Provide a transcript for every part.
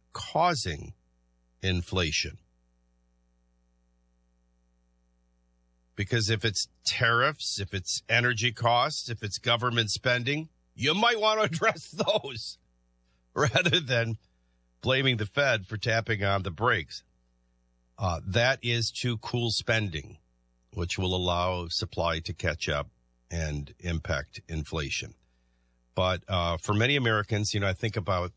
causing inflation. Because if it's tariffs, if it's energy costs, if it's government spending, you might want to address those rather than blaming the Fed for tapping on the brakes. That is to cool spending, which will allow supply to catch up and impact inflation. But for many Americans, I think about,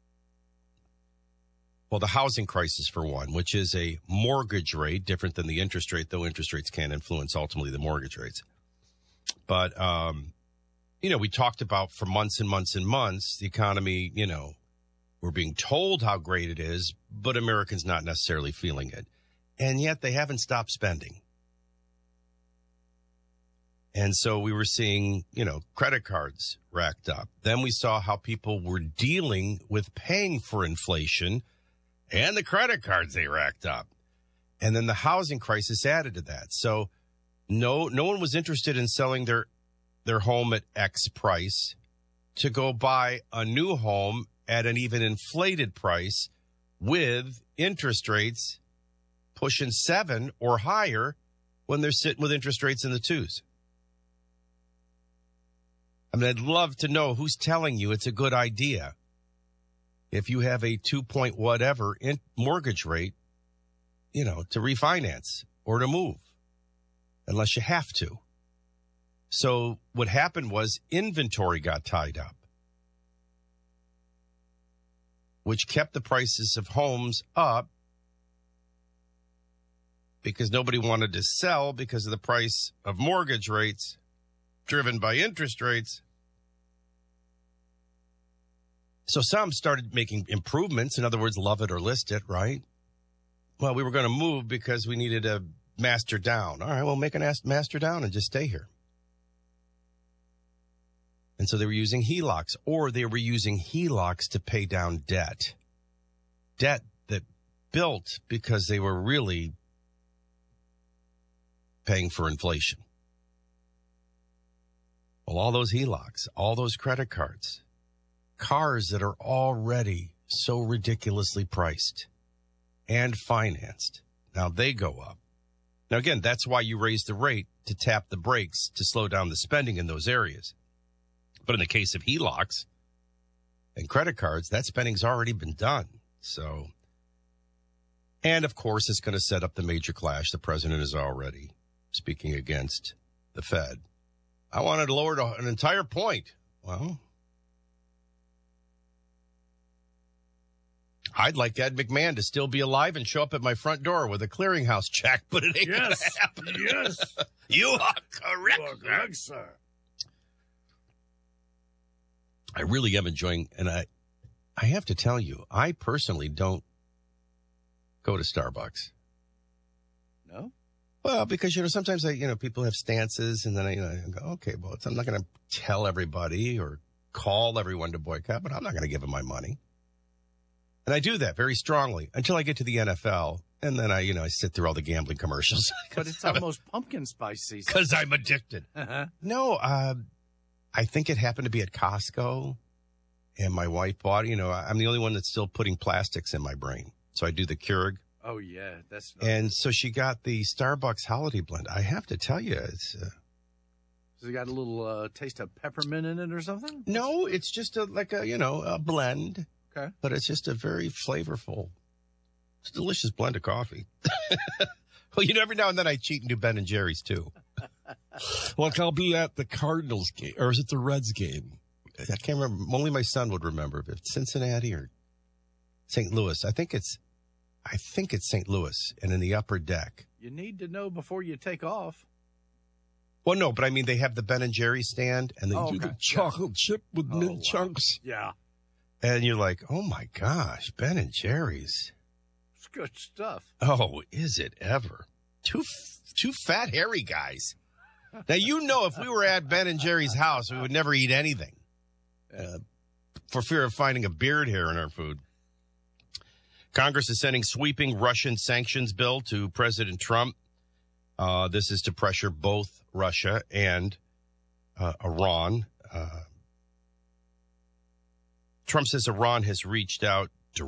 the housing crisis for one, which is a mortgage rate, different than the interest rate, though interest rates can influence ultimately the mortgage rates. But, we talked about for months and months and months, the economy, we're being told how great it is, but Americans not necessarily feeling it. And yet they haven't stopped spending. And so we were seeing, credit cards racked up. Then we saw how people were dealing with paying for inflation and the credit cards they racked up. And then the housing crisis added to that. So no one was interested in selling their home at X price to go buy a new home at an even inflated price with interest rates pushing 7 or higher when they're sitting with interest rates in the 2s. I mean, I'd love to know who's telling you it's a good idea if you have a 2 whatever mortgage rate, to refinance or to move, unless you have to. So what happened was inventory got tied up, which kept the prices of homes up because nobody wanted to sell because of the price of mortgage rates driven by interest rates. So some started making improvements. In other words, love it or list it, right? Well, we were going to move because we needed a master down. All right, well, make a master down and just stay here. And so they were using HELOCs, or they were using HELOCs to pay down debt. Debt that built because they were really paying for inflation. Well, all those HELOCs, all those credit cards, cars that are already so ridiculously priced and financed, now they go up. Now, again, that's why you raise the rate to tap the brakes to slow down the spending in those areas. But in the case of HELOCs and credit cards, that spending's already been done. So, and of course, it's going to set up the major clash. The president is already speaking against the Fed. I wanted to lower an entire point. Well, I'd like Ed McMahon to still be alive and show up at my front door with a clearinghouse check, but it ain't going to happen. Yes. You are correct. You are correct, sir. I really am enjoying, and I have to tell you, I personally don't go to Starbucks. No? Well, because, sometimes people have stances, and then I go, okay, well, I'm not going to tell everybody or call everyone to boycott, but I'm not going to give them my money. And I do that very strongly until I get to the NFL, and then I sit through all the gambling commercials. But it's almost pumpkin spice season. Because I'm addicted. No, I think it happened to be at Costco, and my wife bought, I'm the only one that's still putting plastics in my brain. So I do the Keurig. Oh, yeah. And so she got the Starbucks Holiday Blend. I have to tell you, it's... Has it got a little taste of peppermint in it or something? No, it's just a blend. Okay. But it's just a very flavorful, it's a delicious blend of coffee. Well, every now and then I cheat and do Ben & Jerry's too. Look, I'll be at the Cardinals game, or is it the Reds game? I can't remember. Only my son would remember if it's Cincinnati or St. Louis. I think it's St. Louis, and in the upper deck. You need to know before you take off. Well, no, but I mean, they have the Ben & Jerry's stand, and they do the chocolate chip with mint chunks. Yeah. And you're like, oh, my gosh, Ben & Jerry's. It's good stuff. Oh, is it ever? Two fat, hairy guys. Now, if we were at Ben & Jerry's house, we would never eat anything for fear of finding a beard hair in our food. Congress is sending sweeping Russian sanctions bill to President Trump. This is to pressure both Russia and Iran. Trump says Iran has reached out